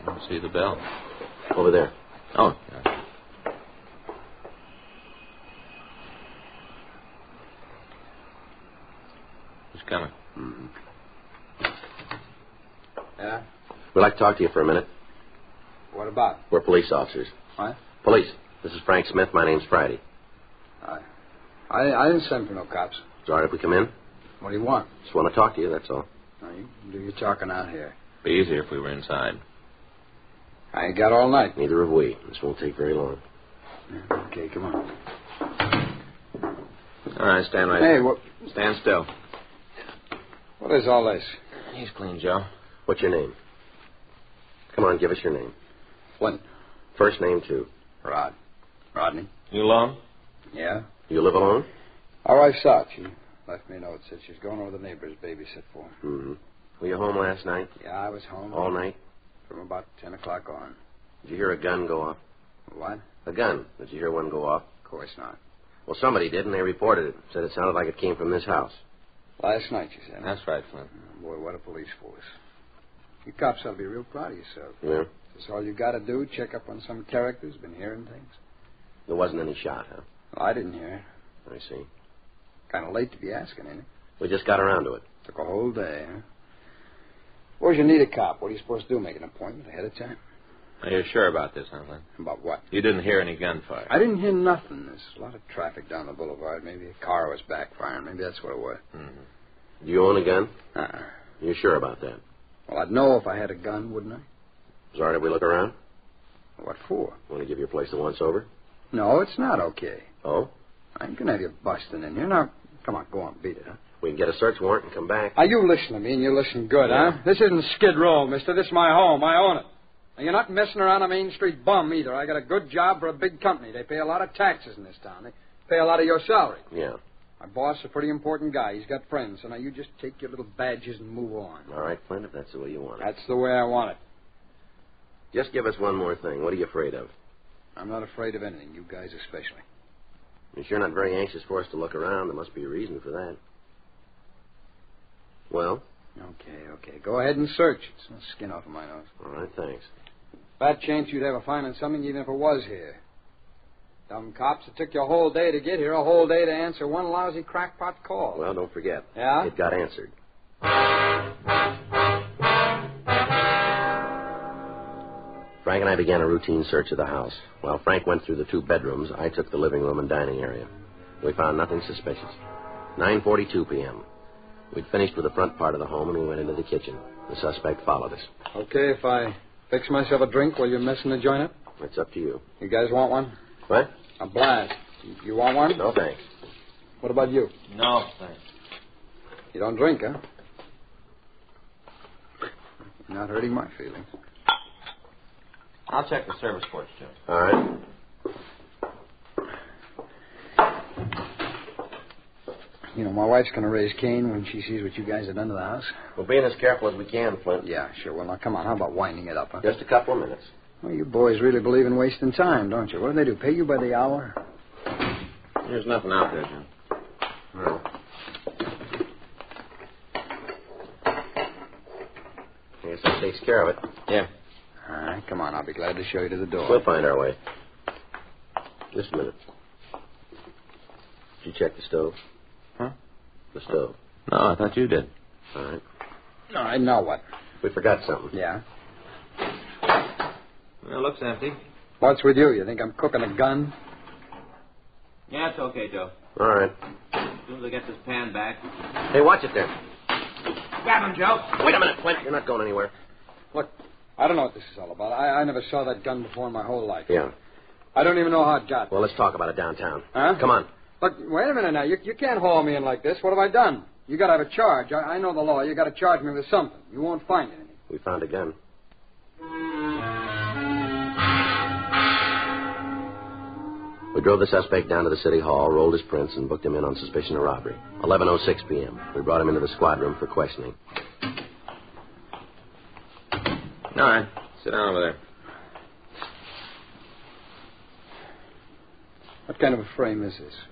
I see the bell. Over there. Oh, yeah. Who's coming? Mm-hmm. Yeah? We'd like to talk to you for a minute. What about? We're police officers. What? Police. This is Frank Smith. My name's Friday. I didn't send for no cops. It's all right if we come in? What do you want? Just want to talk to you, that's all. No, you do your talking out here. Be easier if we were inside. I ain't got all night. Neither have we. This won't take very long. Yeah, okay, come on. All right, stand right Hey, there. what? Stand still. What is all this? He's clean, Joe. What's your name? Come on, give us your name. Flint. First name, too. Rodney. You alone? Yeah? You live alone? Our wife's out. She left me a note. Said she's going over to the neighbors to babysit for her. Mm-hmm. Were you home last night? Yeah, I was home. All night? From about 10 o'clock on. Did you hear a gun go off? What? A gun. Did you hear one go off? Of course not. Well, somebody did, and they reported it. Said it sounded like it came from this house. Last night, you said. That's right, Flint. Oh, boy, what a police force. You cops ought to be real proud of yourself. Yeah? That's all you got to do, check up on some characters, been hearing things. There wasn't any shot, huh? Well, I didn't hear it. I see. Kind of late to be asking, ain't it? We just got around to it. Took a whole day, huh? Suppose you need a cop. What are you supposed to do, make an appointment ahead of time? Are you sure about this, huh, Flint? About what? You didn't hear any gunfire. I didn't hear nothing. There's a lot of traffic down the boulevard. Maybe a car was backfiring. Maybe that's what it was. Do you own a gun? Uh-uh. You sure about that? Well, I'd know if I had a gun, wouldn't I? Is it all right if we look around? What for? Want to give your place a once-over? No, it's not okay. Oh? I ain't gonna have you busting in here. Now, come on, go on, beat it, huh? We can get a search warrant and come back. You listen to me, and you listen good, huh? This isn't Skid Row, mister. This is my home. I own it. And you're not messing around a Main Street bum, either. I got a good job for a big company. They pay a lot of taxes in this town. They pay a lot of your salary. Yeah. My boss is a pretty important guy. He's got friends. So now you just take your little badges and move on. All right, Flint, if that's the way you want it. That's the way I want it. Just give us one more thing. What are you afraid of? I'm not afraid of anything, you guys especially. You're sure not very anxious for us to look around. There must be a reason for that. Well? Okay. Go ahead and search. It's no skin off of my nose. All right, thanks. Bad chance you'd have a find on something even if it was here. Dumb cops, it took you a whole day to get here, a whole day to answer one lousy crackpot call. Well, don't forget. Yeah? It got answered. Frank and I began a routine search of the house. While Frank went through the 2 bedrooms, I took the living room and dining area. We found nothing suspicious. 9:42 p.m. We'd finished with the front part of the home, and we went into the kitchen. The suspect followed us. Okay, if I fix myself a drink while you're messing the joint up? It's up to you. You guys want one? What? A blast. You want one? No, thanks. What about you? No, thanks. You don't drink, huh? You're not hurting my feelings. I'll check the service ports, Joe. All right. You know, my wife's going to raise Cain when she sees what you guys have done to the house. We're being as careful as we can, Flint. Yeah, sure. Well, now, come on. How about winding it up, huh? Just a couple of minutes. Well, you boys really believe in wasting time, don't you? What do they do, pay you by the hour? There's nothing out there, Joe. No. I guess that takes care of it. Yeah. All right, come on. I'll be glad to show you to the door. We'll find our way. Just a minute. Did you check the stove? Huh? The stove. No, I thought you did. All right. All right, now what? We forgot something. Yeah? Well, it looks empty. What's with you? You think I'm cooking a gun? Yeah, it's okay, Joe. All right. As soon as I get this pan back. Hey, watch it there. Grab him, Joe. Wait a minute, Flint. You're not going anywhere. Look, I don't know what this is all about. I never saw that gun before in my whole life. Yeah. I don't even know how it got. Well, let's talk about it downtown. Huh? Come on. Look, wait a minute now. You can't haul me in like this. What have I done? You got to have a charge. I know the law. You got to charge me with something. You won't find anything. We found a gun. We drove the suspect down to the city hall, rolled his prints, and booked him in on suspicion of robbery. 11:06 p.m. We brought him into the squad room for questioning. All right. Sit down over there. What kind of a frame is this?